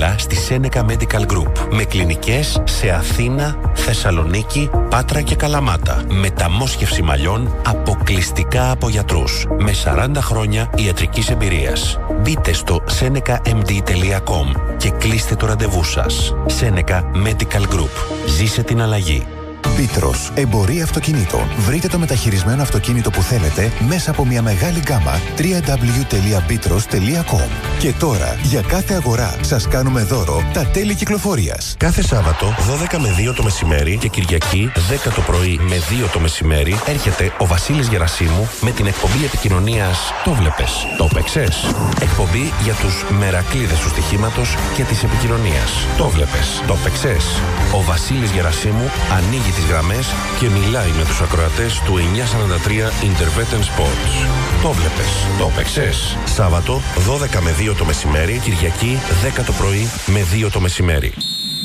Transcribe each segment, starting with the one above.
όλα στη Seneca Medical Group. Με κλινικές σε Αθήνα, Θεσσαλονίκη, Πάτρα και Καλαμάτα. Μεταμόσχευση μαλλιών αποκλειστικά από γιατρούς. Με 40 χρόνια ιατρικής εμπειρίας. Μπείτε στο senecamd.com και κλείστε το ραντεβού σας. Seneca Medical Group. Ζήσε την αλλαγή. Πίτρος, εμπορία αυτοκινήτων. Βρείτε το μεταχειρισμένο αυτοκίνητο που θέλετε μέσα από μια μεγάλη γκάμα www.bitros.com. Και τώρα, για κάθε αγορά, σας κάνουμε δώρο τα τέλη κυκλοφορίας. Κάθε Σάββατο 12 με 2 το μεσημέρι και Κυριακή 10 το πρωί με 2 το μεσημέρι έρχεται ο Βασίλης Γερασίμου με την εκπομπή επικοινωνίας «Το βλέπες, το παίξες». Εκπομπή για τους μερακλείδες του στοιχήματος και της επικοινωνίας. «Το βλέπες, το παίξες». Ο Βασίλης Γερασίμου ανοίγει τις γραμμές και μιλάει με τους ακροατές του 943 Intervetten Sports. Το βλέπες, το παίξες. Σάββατο 12 με 2 το μεσημέρι, Κυριακή 10 το πρωί με 2 το μεσημέρι.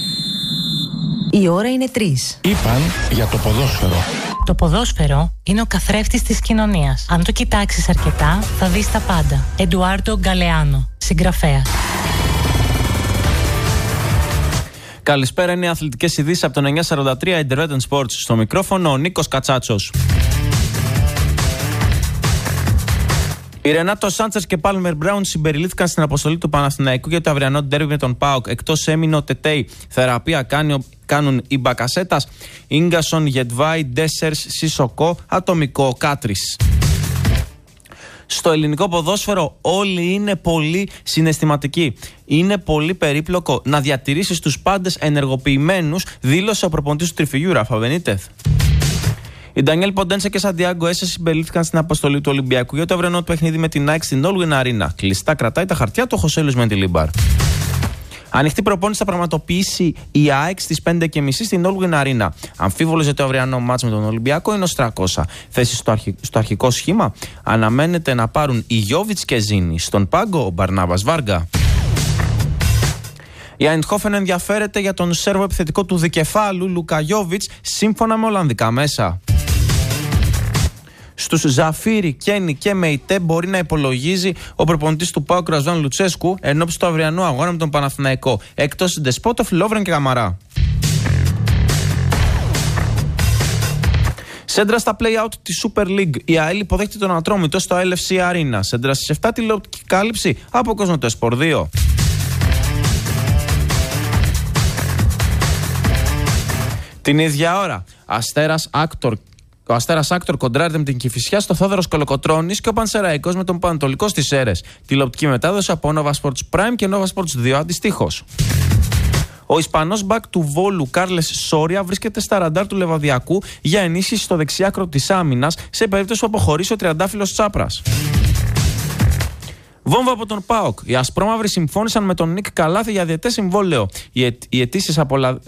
Η ώρα είναι 3. Είπαν για το ποδόσφαιρο. Το ποδόσφαιρο είναι ο καθρέφτης της κοινωνίας. Αν το κοιτάξεις αρκετά, θα δεις τα πάντα. Εντουάρντο Γκαλεάνο, συγγραφέας. Καλησπέρα, είναι οι αθλητικές ειδήσεις από το 943 Intervetten Sports. Στο μικρόφωνο ο Νίκος Κατσάτσος. Οι Ρενάτο Σάντσες και Πάλμερ Μπράουν συμπεριλήφθηκαν στην αποστολή του Παναθηναϊκού για το αυριανό ντέρμπι με τον ΠΑΟΚ. Εκτός έμεινε ο Τετέι. Θεραπεία κάνουν οι Μπακασέτας, Ίγκασον, Γετβάη, Ντέσσερς, Σισοκό, ατομικό Κάτρις. Στο ελληνικό ποδόσφαιρο όλοι είναι πολύ συναισθηματικοί. Είναι πολύ περίπλοκο να διατηρήσεις τους πάντες ενεργοποιημένους, δήλωσε ο προπονητής του Τριφυγιού, Ράφα Μπενίτεθ. Οι Ντανιέλ Ποντένσε και Σαντιάγκο Έσε συμπεριλήφθηκαν στην αποστολή του Ολυμπιακού για το αυριανό του παιχνίδι με την ΑΕΚ στην Όλγουιν Arena. Κλειστά κρατάει τα χαρτιά του Χωσέ Λουίς Μεντιλίμπαρ. Ανοιχτή προπόνηση θα πραγματοποιήσει η ΑΕΚ στις 5:30 στην Όλγουιν Arena. Αμφίβολος για το αυριανό μάτς με τον Ολυμπιακό είναι ο Στρακόσα. Θέση στο αρχικό σχήμα αναμένεται να πάρουν οι Γιόβιτς και Ζήνη. Στον πάγκο ο Μπαρνάβας Βάργα. Η Αϊντχόφεν ενδιαφέρεται για τον Σέρβο επιθετικό του δικεφάλου Λούκα Γιόβιτς σύμφωνα με ολλανδικά μέσα. Στους Ζαφίρι, Κένι και Μεϊτέ μπορεί να υπολογίζει ο προπονητής του ΠΑΟΚ Ραζβάν Λουτσέσκου ενώπιση του αυριανού αγώνα με τον Παναθηναϊκό. Εκτός Ντεσπότοφ, Λόβρεν και Καμαρά. Σέντρα στα play-out της Super League. Η ΑΕΛ υποδέχεται τον Ατρόμητο στο LFC Arena. Σέντρα στις 7 τηλεοπτική κάλυψη από Κοσμοτέ-Σπορ 2. Την ίδια ώρα, ο Αστέρας Άκτορ κοντράρεται με την Κηφισιά στο Θόδωρος Κολοκοτρώνης και ο Πανσεραϊκός με τον Πανατολικό στις Σέρρες. Τηλεοπτική μετάδοση από Nova Sports Prime και Nova Sports 2 αντιστοίχως. Ο Ισπανός μπακ του Βόλου Κάρλες Σόρια βρίσκεται στα ραντάρ του Λεβαδιακού για ενίσχυση στο δεξιάκρο της άμυνας σε περίπτωση που αποχωρήσει ο τριαντάφυλλος Τσάπρας. Βόμβα από τον ΠΑΟΚ. Οι Ασπρόμαυροι συμφώνησαν με τον Νίκ Καλάθη για διετές συμβόλαιο. Οι αιτήσεις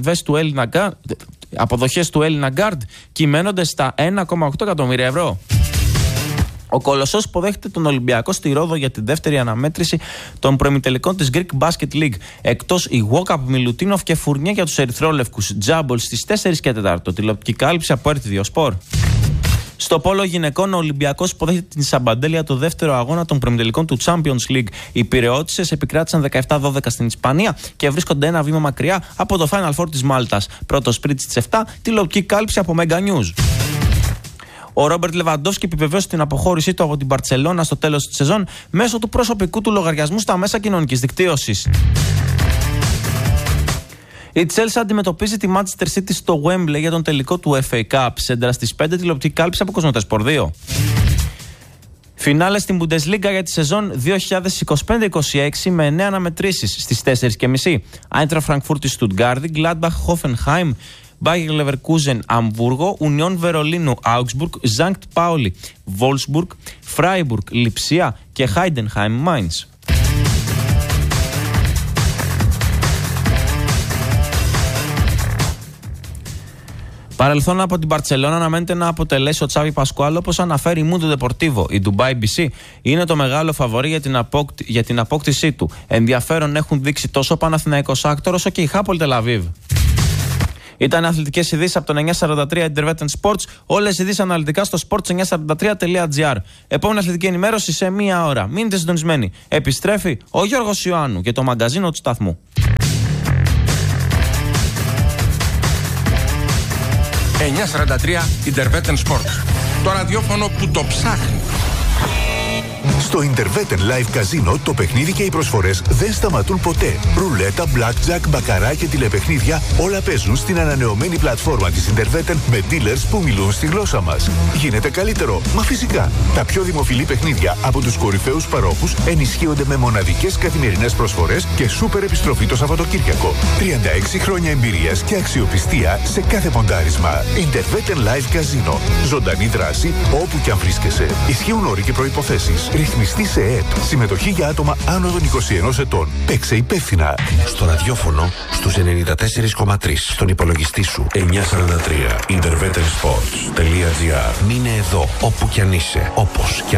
αποδοχές του Έλληνα Γκάρντ κυμαίνονται στα 1,8 εκατομμύρια ευρώ. Ο Κολοσσός υποδέχεται τον Ολυμπιακό στη Ρόδο για τη δεύτερη αναμέτρηση των προημιτελικών της Greek Basket League. Εκτός η Γουόκαπ, Μιλουτίνοφ και Φουρνιέ για τους ερυθρόλευκους. Τζάμπολ στις 4 και 4. Τηλεοπτική κάλυψη από RTVO Sport. Στο πόλο γυναικών, ο Ολυμπιακός υποδέχεται την Σαμπαντέλ για το δεύτερο αγώνα των προημιτελικών του Champions League. Οι Πειραιώτισσες επικράτησαν 17-12 στην Ισπανία και βρίσκονται ένα βήμα μακριά από το Final Four της Μάλτας. Πρώτο σπριτ στις 7, τηλεοπτική κάλυψη από Mega News. Ο Ρόμπερτ Λεβαντόφσκι επιβεβαίωσε την αποχώρησή του από την Μπαρτσελώνα στο τέλος της σεζόν μέσω του προσωπικού του λογαριασμού στα μέσα κοινωνικής δικτύωσης. Η Chelsea αντιμετωπίζει τη Manchester City στο Wembley για τον τελικό του FA Cup. Σέντρα στις 5, τηλεοπτική κάλυψη από Κοσμοτέ-Σπορ 2. Φινάλε στην Bundesliga για τη σεζόν 2025-26 με 9 αναμετρήσεις στις 4:30. Άιντραχτ Φραγκφούρτη Στουτγκάρδη, Gladbach Hoffenheim, Bayer Leverkusen Αμβούργο, Union Βερολίνου Augsburg, Sankt Pauli Wolfsburg, Freiburg Λιψία και Heidenheim Mainz. Παρελθόν από την Μπαρτσελώνα αναμένεται να αποτελέσει ο Τσάβι Πασκουάλ, όπως αναφέρει η Mundo Deportivo. Η Dubai BC είναι το μεγάλο φαβορί για την απόκτησή του. Ενδιαφέρον έχουν δείξει τόσο ο Παναθηναϊκός Άκτορ όσο και η Χάπολ Τελαβίβ. Ήταν αθλητικές ειδήσεις από το 943 Intervetten Sports. Όλες οι ειδήσεις αναλυτικά στο sports943.gr. Επόμενη αθλητική ενημέρωση σε μία ώρα. Μείνετε συντονισμένοι. Επιστρέφει ο Γιώργος Ιωάννου και το μαγκαζίνο του σταθμού. 943 Interveten Sports. Το ραδιόφωνο που το ψάχνει. Στο Interveten Live Casino το παιχνίδι και οι προσφορές δεν σταματούν ποτέ. Ρουλέτα, blackjack, μπακαρά και τηλεπαιχνίδια όλα παίζουν στην ανανεωμένη πλατφόρμα της Interveten με dealers που μιλούν στη γλώσσα μας. Γίνεται καλύτερο, μα φυσικά. Τα πιο δημοφιλή παιχνίδια από τους κορυφαίους παρόχους ενισχύονται με μοναδικές καθημερινές προσφορές και σούπερ επιστροφή το Σαββατοκύριακο. 36 χρόνια εμπειρίας και αξιοπιστία σε κάθε ποντάρισμα. Interveten Live Casino. Ζωντανή δράση όπου και αν βρίσκεσαι. Ισχύουν όροι και προϋποθέσεις. Ρυθμιστή σε ΕΕΠ. Συμμετοχή για άτομα άνω των 21 ετών. Παίξε υπεύθυνα. Στο ραδιόφωνο στους 94,3. Στον υπολογιστή σου 943. intervetensports.gr. Μείνε εδώ όπου κι αν είσαι. Όπως κι αν